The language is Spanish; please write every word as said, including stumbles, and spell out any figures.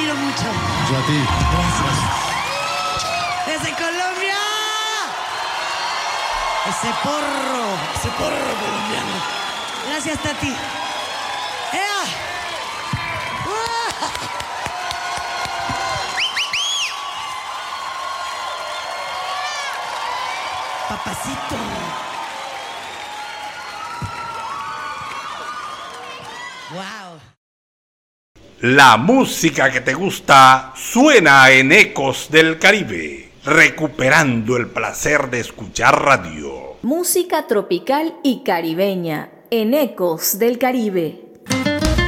admiro mucho. Yo a ti. Gracias. Desde Colombia. Ese porro, ese porro colombiano. Gracias, Tati. ¡Ea! ¡Uah! Papacito. Wow. La música que te gusta suena en Ecos del Caribe, recuperando el placer de escuchar radio. Música tropical y caribeña en Ecos del Caribe.